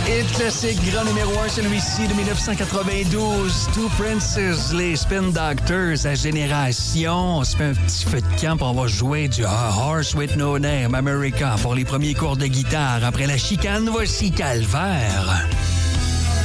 Et classique grand numéro 1, celui-ci de 1992. Two Princes, les Spin Doctors à Génération. On se fait un petit feu de camp, on va jouer du A Horse with No Name America pour les premiers cours de guitare. Après la chicane, voici Calvaire.